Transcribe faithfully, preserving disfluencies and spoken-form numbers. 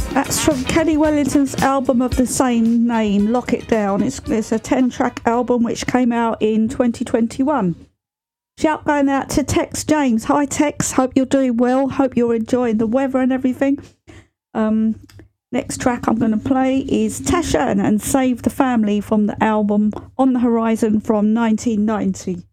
That's from Kenny Wellington's album of the same name, Lock It Down. It's, it's a ten-track album which came out in twenty twenty-one. Shout going out to Tex James. Hi Tex, hope you're doing well. Hope you're enjoying the weather and everything. Um, next track I'm going to play is Tasha and Save the Family from the album On the Horizon from nineteen ninety.